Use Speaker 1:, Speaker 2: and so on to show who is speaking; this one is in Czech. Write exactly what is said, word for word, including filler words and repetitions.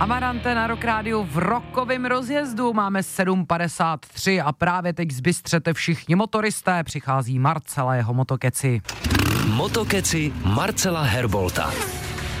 Speaker 1: Amarante na Rock Rádiu v rokovém rozjezdu. Máme sedm padesát tři a právě teď zbystřete všichni motoristé. Přichází Marcela, jeho motokeci.
Speaker 2: Motokeci Marcela Herbolta.